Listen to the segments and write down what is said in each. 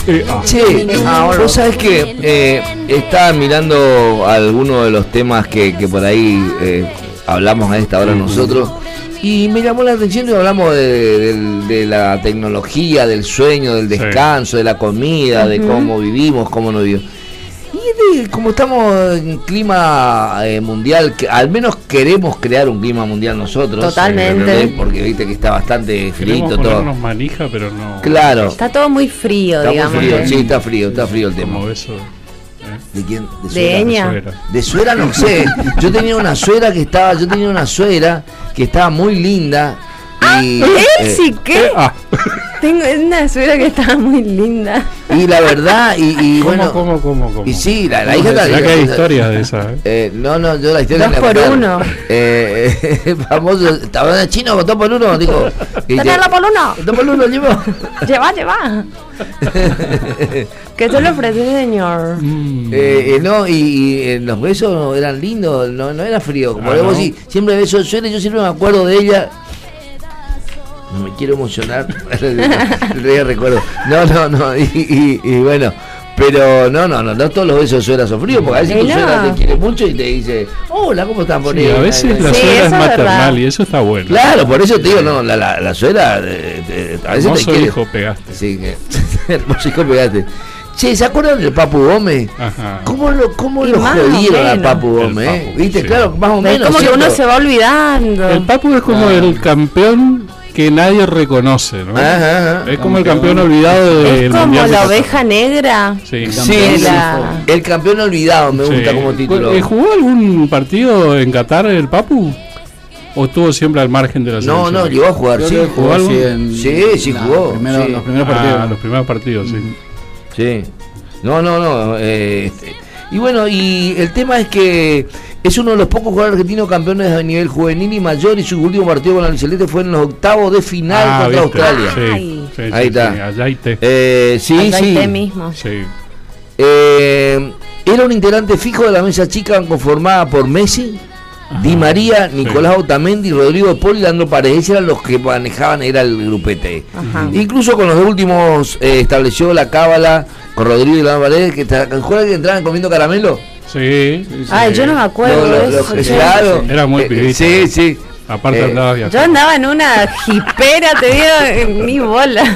Che, vos sabés que estaba mirando algunos de los temas que por ahí hablamos a esta hora nosotros, y me llamó la atención y hablamos de la tecnología, del sueño, del descanso, de la comida, de cómo vivimos, cómo no vivimos. Y como estamos en clima mundial, que al menos queremos crear un clima mundial nosotros. Totalmente. Porque viste que está bastante frío todo. Ponernos manija, pero no. Claro. Está todo muy frío, Está digamos. muy frío, sí, está frío el tema. Como eso. ¿De quién? De Eña. De suegra no sé. Yo tenía una suegra que estaba muy linda. Y, sí, ¿qué? Tengo una suegra que estaba muy linda. Y la verdad, y bueno. ¿Cómo? Y sí, la hija está. Ya que hay historias de esa. No, yo la historia. 2 por 1. Famoso, estaba chino con 2 por 1. Dijo. ¡Tenerla por 1! 2 por 1, llevo. Lleva. ¿Qué te lo ofrecí, señor? No, y los besos eran lindos, no era frío. Como vos sí, siempre beso de suegra, yo siempre me acuerdo de ella. No me quiero emocionar. Recuerdo. No. Y bueno, pero no todos los besos de suegra son fríos, porque a veces tu suegra te quiere mucho y te dice, hola, ¿cómo están por ahí? A veces la suegra es maternal y eso está bueno. Claro, por eso te digo, no, la suegra a veces hermoso te quiere. Hijo pegaste. Sí, hermoso hijo pegaste. Che, ¿se acuerdan del Papu Gómez? Ajá. ¿Cómo lo jodieron al Papu Gómez? Papu, ¿Viste? sí. Claro, más o menos. Es como que ¿cierto? uno se va olvidando. El Papu es como el campeón que nadie reconoce, ¿no? Ajá. Es como el campeón olvidado del Es como Mundial de la Qatar. oveja negra. Sí. Sí, el campeón olvidado me gusta como título. ¿Jugó algún partido en Qatar el Papu? ¿O estuvo siempre al margen de la selección? No, llegó a jugar, sí. ¿Jugó algo? Sí, jugó. Los primeros partidos. Los primeros partidos, sí. Sí. No. Y bueno, y el tema es que es uno de los pocos jugadores argentinos campeones a nivel juvenil y mayor, y su último partido con la albiceleste fue en los octavos de final contra Australia. Sí, ahí está. Sí, Ayaite. Ayaite mismo. Sí. Era un integrante fijo de la mesa chica conformada por Messi, Di María, Nicolás Otamendi, Rodrigo de Paul y Leandro Paredes. Eran los que manejaban, era el grupete. Incluso con los dos últimos estableció la cábala con Rodrigo y Leandro Paredes, que juegan que entraban comiendo caramelo. Sí. Ay, yo no me acuerdo de eso. Claro. Era muy pibito. Sí. Aparte andaba viajando. Yo andaba en una jipera, te digo, en mi bola.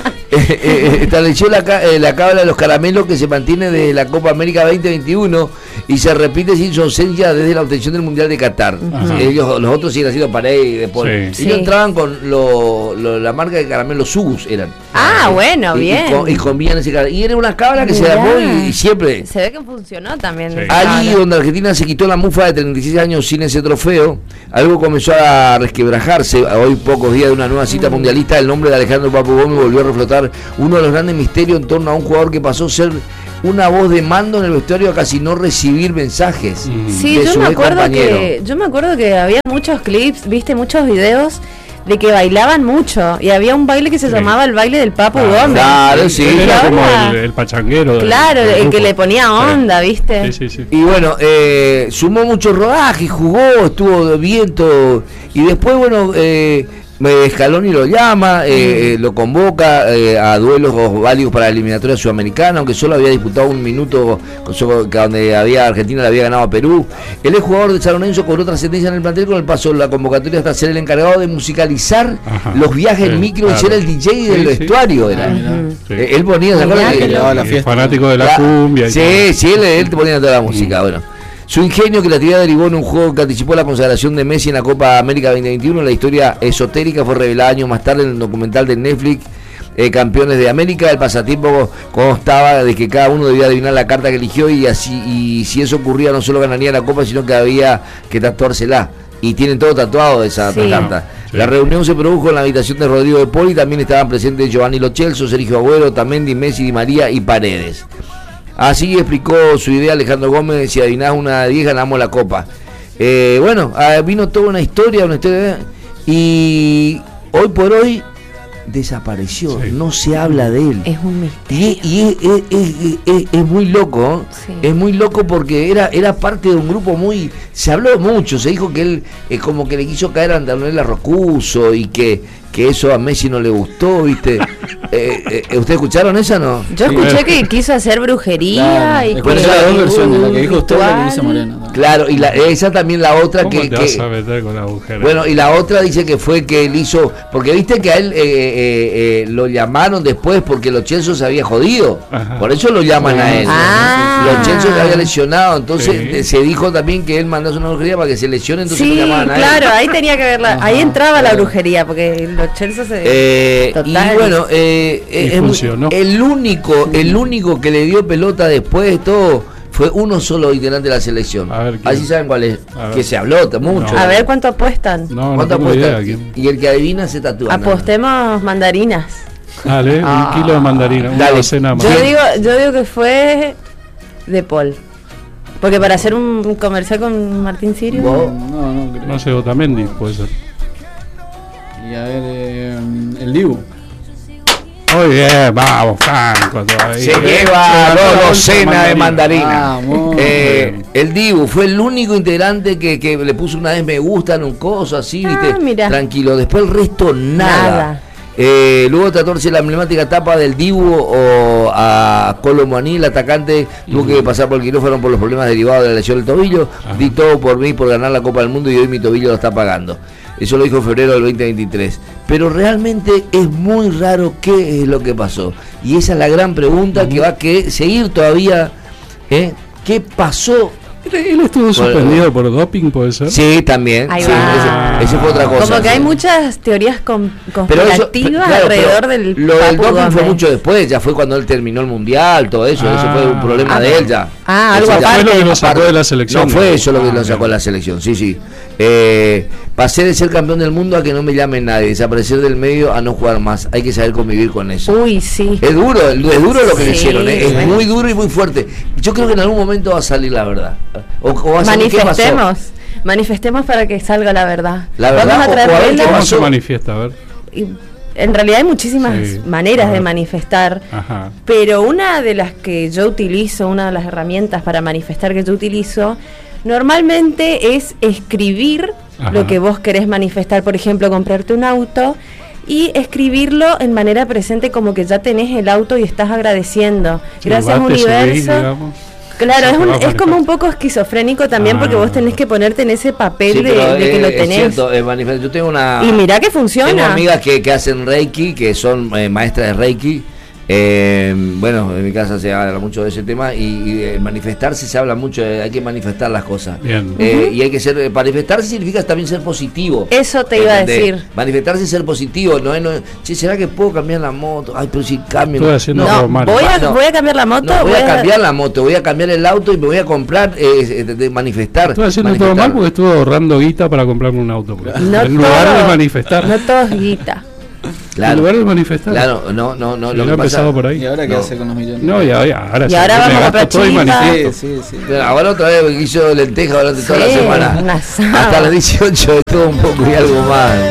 Estableció la cábala de los caramelos que se mantiene desde la Copa América 2021 y se repite sin su ausencia desde la obtención del Mundial de Qatar. Los otros siguen siendo Paredes y de Paul. Ellos entraban con la marca de caramelos Sugus, eran. Bueno, bien. Y comían ese caramelo. Y era una cábala que se armó y siempre. Se ve que funcionó también. Allí donde Argentina se quitó la mufa de 36 años sin ese trofeo, algo comenzó a resquebrajarse. Hoy, pocos días de una nueva cita mundialista, el nombre de Alejandro Papu Gómez volvió a reflotar uno de los grandes misterios en torno a un jugador que pasó a ser una voz de mando en el vestuario a casi no recibir mensajes. Sí, yo me acuerdo que había muchos clips, viste, muchos videos de que bailaban mucho y había un baile que se llamaba el baile del Papu Gómez. Claro, sí. Era como el pachanguero. Claro, el que le ponía onda, viste. Sí. Y bueno, sumó mucho rodaje, jugó, estuvo bien todo. Y después, bueno, Scaloni lo llama, lo convoca a duelos válidos para la eliminatoria sudamericana, aunque solo había disputado un minuto donde Argentina le había ganado a Perú. El exjugador de San Lorenzo cobró trascendencia en el plantel con el paso de la convocatoria hasta ser el encargado de musicalizar los viajes en micro y ser el DJ del vestuario. Él ponía, ¿se acuerdan? La fiesta. Fanático de la cumbia. Sí, él te ponía toda la música. Bueno. Su ingenio, creatividad derivó en un juego que anticipó la consagración de Messi en la Copa América 2021. La historia esotérica fue revelada años más tarde en el documental de Netflix, Campeones de América. El pasatiempo constaba de que cada uno debía adivinar la carta que eligió y si eso ocurría no solo ganaría la Copa, sino que había que tatuársela. Y tienen todo tatuado de esa carta. Sí. La reunión se produjo en la habitación de Rodrigo de Paul y también estaban presentes Giovanni Lo Celso, Sergio Agüero, Otamendi, Messi, Di María y Paredes. Así explicó su idea Alejandro Gómez: si adivinás una de 10 ganamos la Copa. Vino toda una historia, y hoy por hoy desapareció, no se habla de él. Es un misterio. Y es muy loco, es muy loco porque era parte de un grupo muy... Se habló mucho, se dijo que él como que le quiso caer a Antonella Rocuso y que eso a Messi no le gustó, ¿viste? ¿Ustedes escucharon esa, no? Yo escuché que quiso hacer brujería. Claro, y bueno, que las dos versiones, la que dijo usted y la que dice Mariana. ¿No? Claro, y esa también la otra ¿Cómo te vas a meter con la mujer? Bueno, y la otra dice que fue que él hizo, porque viste que a él lo llamaron después porque Lo Celso se había jodido. Ajá. Por eso lo llaman a él. Lo Celso se había lesionado, entonces se dijo también que él mandó una brujería para que se lesione, entonces lo llamaban a él. Claro, ahí tenía que verla, ahí entraba la brujería, porque Lo Celso y bueno, el único que le dio pelota después de todo fue uno solo integrante de la selección. Así saben cuál es. Que se habló mucho. A ver cuánto apuestan. ¿Cuánto apuestan? Y el que adivina se tatúa. Apostemos mandarinas. Dale, un kilo de mandarinas. Dale. Yo digo que fue de Paul. Porque para hacer un comercial con Martín Sirio. No sé, Otamendi puede ser. Y a ver, el Dibu. Muy bien, vamos, Franco. Se lleva 2 docenas de mandarina. El Dibu fue el único integrante que le puso una vez me gusta en un coso así, ¿viste? Mira. Tranquilo. Después el resto nada. Luego tratarse la emblemática etapa del Dibu o a Colomuaní, el atacante, tuvo que pasar por el quirófano por los problemas derivados de la lesión del tobillo. Di todo por mí, por ganar la Copa del Mundo y hoy mi tobillo lo está pagando. Eso lo dijo en febrero del 2023. Pero realmente es muy raro qué es lo que pasó. Y esa es la gran pregunta que va a seguir todavía. ¿Qué pasó? ¿Él estuvo suspendido por doping, puede ser? Sí, también. Ahí sí, ese fue otra cosa. Como que hay muchas teorías conspirativas alrededor del Lo del doping fue mucho después, ya fue cuando él terminó el mundial, todo eso. Eso fue un problema de él ya. Algo aparte. Fue lo que lo sacó de la selección. No fue eso lo que lo sacó de la selección, sí. Pasé de ser campeón del mundo a que no me llame nadie, desaparecer del medio a no jugar más. Hay que saber convivir con eso. Uy, sí. Es duro lo que le hicieron, es muy duro y muy fuerte. Yo creo que en algún momento va a salir la verdad. Manifestemos para que salga la verdad. La verdad. Vamos a traer ¿Cómo se manifiesta? A ver. En realidad hay muchísimas maneras de manifestar, pero una de las que yo utilizo, una de las herramientas para manifestar que yo utilizo, normalmente es escribir lo que vos querés manifestar. Por ejemplo, comprarte un auto y escribirlo en manera presente, como que ya tenés el auto y estás agradeciendo. Gracias, universo. Claro, es como un poco esquizofrénico también, porque vos tenés que ponerte en ese papel de que lo tenés. Es cierto, yo tengo y mirá que funciona. Tengo amigas que hacen Reiki, que son maestras de Reiki. Bueno, en mi casa se habla mucho de ese tema y manifestarse se habla mucho, hay que manifestar las cosas. Bien. Y hay que ser, manifestarse significa también ser positivo. Eso te iba a decir. Manifestarse y ser positivo, no, che, ¿será que puedo cambiar la moto? Ay, pero si cambio. Estoy haciendo voy a cambiar la moto. No, voy a cambiar la moto, voy a cambiar el auto y me voy a comprar, manifestar. Estoy haciendo todo mal porque estuve ahorrando guita para comprarme un auto. En lugar de manifestar. No todo es guita. Claro. En lugar de manifestar. Claro, no. Lo que empezado por ahí. ¿Y ahora qué hace con los millones? No, ahora vamos a comprar todo y manifiesto. Sí. Ahora otra vez hizo lenteja durante toda la semana. Hasta las 18 de todo un poco y algo más.